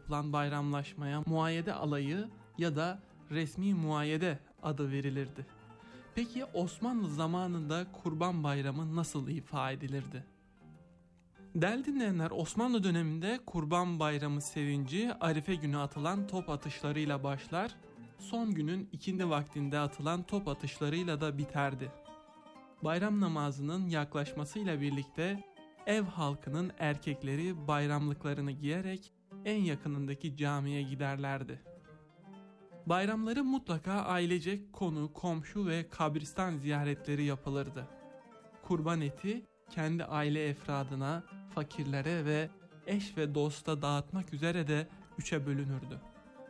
yapılan bayramlaşmaya muayyede alayı ya da resmi muayyede adı verilirdi. Peki Osmanlı zamanında Kurban Bayramı nasıl ifa edilirdi? Değerli dinleyenler, Osmanlı döneminde Kurban Bayramı sevinci Arife günü atılan top atışlarıyla başlar, son günün ikindi vaktinde atılan top atışlarıyla da biterdi. Bayram namazının yaklaşmasıyla birlikte ev halkının erkekleri bayramlıklarını giyerek en yakınındaki camiye giderlerdi. Bayramları mutlaka ailecek konu, komşu ve kabristan ziyaretleri yapılırdı. Kurban eti kendi aile efradına, fakirlere ve eş ve dosta dağıtmak üzere de 3'e bölünürdü.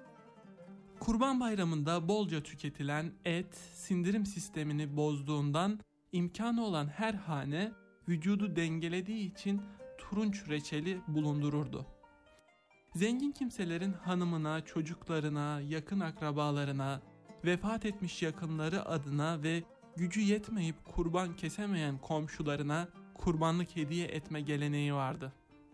Kurban Bayramı'nda bolca tüketilen et sindirim sistemini bozduğundan imkanı olan her hane vücudu dengelediği için turunç reçeli bulundururdu. Zengin kimselerin hanımına, çocuklarına, yakın akrabalarına, vefat etmiş yakınları adına ve gücü yetmeyip kurban kesemeyen komşularına kurbanlık hediye etme geleneği vardı.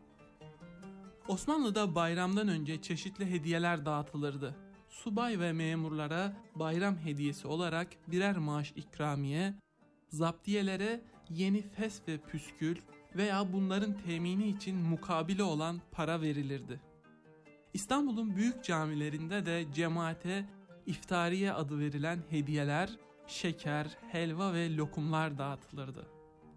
Osmanlı'da bayramdan önce çeşitli hediyeler dağıtılırdı. Subay ve memurlara bayram hediyesi olarak birer maaş ikramiye, zaptiyelere yeni fes ve püskül veya bunların temini için mukabili olan para verilirdi. İstanbul'un büyük camilerinde de cemaate iftariye adı verilen hediyeler, şeker, helva ve lokumlar dağıtılırdı.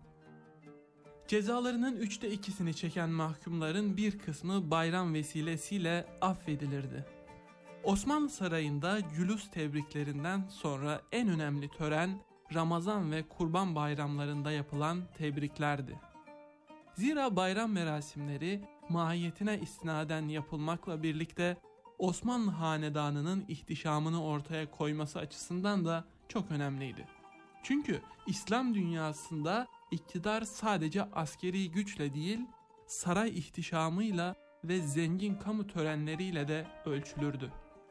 Cezalarının 2/3'ünü çeken mahkumların bir kısmı bayram vesilesiyle affedilirdi. Osmanlı Sarayı'nda cülus tebriklerinden sonra en önemli tören Ramazan ve Kurban bayramlarında yapılan tebriklerdi. Zira bayram merasimleri mahiyetine istinaden yapılmakla birlikte Osmanlı hanedanının ihtişamını ortaya koyması açısından da çok önemliydi. Çünkü İslam dünyasında iktidar sadece askeri güçle değil, saray ihtişamıyla ve zengin kamu törenleriyle de ölçülürdü.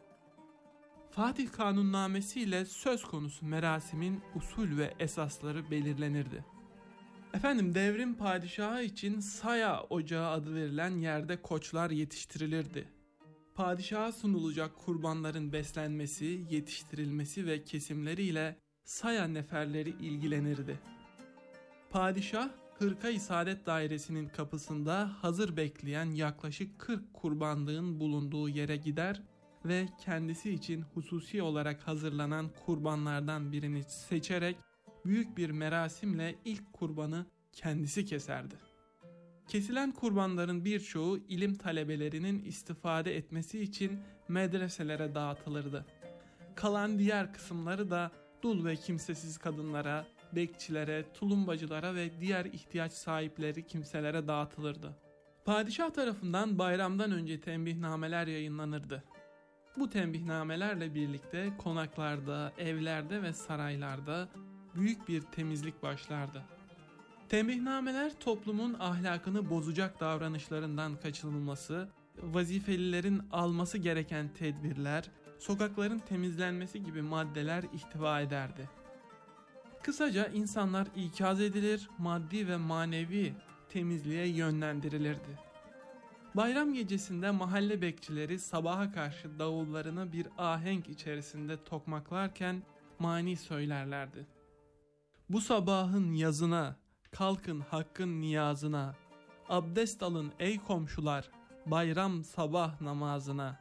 Fatih Kanunnamesi ile söz konusu merasimin usul ve esasları belirlenirdi. Devrim padişahı için Saya Ocağı adı verilen yerde koçlar yetiştirilirdi. Padişaha sunulacak kurbanların beslenmesi, yetiştirilmesi ve kesimleriyle Saya neferleri ilgilenirdi. Padişah, Hırka-i Saadet Dairesi'nin kapısında hazır bekleyen yaklaşık 40 kurbanlığın bulunduğu yere gider ve kendisi için hususi olarak hazırlanan kurbanlardan birini seçerek büyük bir merasimle ilk kurbanı kendisi keserdi. Kesilen kurbanların birçoğu ilim talebelerinin istifade etmesi için medreselere dağıtılırdı. Kalan diğer kısımları da dul ve kimsesiz kadınlara, bekçilere, tulumbacılara ve diğer ihtiyaç sahipleri kimselere dağıtılırdı. Padişah tarafından bayramdan önce tembihnameler yayınlanırdı. Bu tembihnamelerle birlikte konaklarda, evlerde ve saraylarda büyük bir temizlik başlardı. Tembihnameler toplumun ahlakını bozacak davranışlarından kaçınılması, vazifelilerin alması gereken tedbirler, sokakların temizlenmesi gibi maddeler ihtiva ederdi. Kısaca insanlar ikaz edilir, maddi ve manevi temizliğe yönlendirilirdi. Bayram gecesinde mahalle bekçileri sabaha karşı davullarını bir ahenk içerisinde tokmaklarken mani söylerlerdi. Bu sabahın yazına, kalkın hakkın niyazına, abdest alın ey komşular, bayram sabah namazına.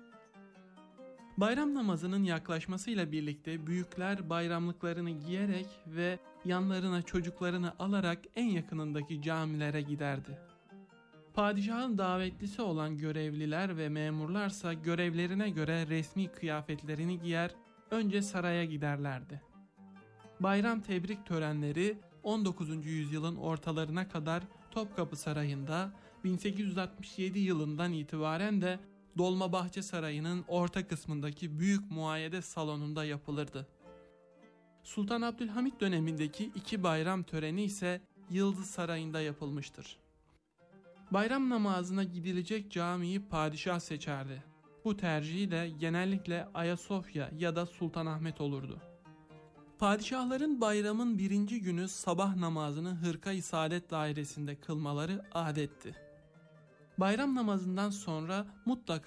Bayram namazının yaklaşmasıyla birlikte büyükler bayramlıklarını giyerek ve yanlarına çocuklarını alarak en yakınındaki camilere giderdi. Padişahın davetlisi olan görevliler ve memurlarsa görevlerine göre resmi kıyafetlerini giyer, önce saraya giderlerdi. Bayram tebrik törenleri 19. yüzyılın ortalarına kadar Topkapı Sarayı'nda, 1867 yılından itibaren de Dolmabahçe Sarayı'nın orta kısmındaki büyük muayyede salonunda yapılırdı. Sultan Abdülhamit dönemindeki 2 bayram töreni ise Yıldız Sarayı'nda yapılmıştır. Bayram namazına gidilecek camiyi padişah seçerdi. Bu tercihi de genellikle Ayasofya ya da Sultanahmet olurdu. Padişahların bayramın 1. günü sabah namazını Hırka-i Saadet Dairesi'nde kılmaları adetti. Bayram namazından sonra mutlaka